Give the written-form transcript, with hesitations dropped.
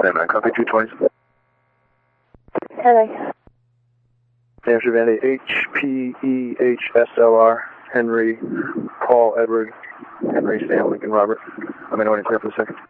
Stand by, copy 220. Henry. Hampshire Vandy, HPEHSLR, Henry, Paul, Edward, Henry, Sam, Lincoln, Robert. Let me know when it's there for a second.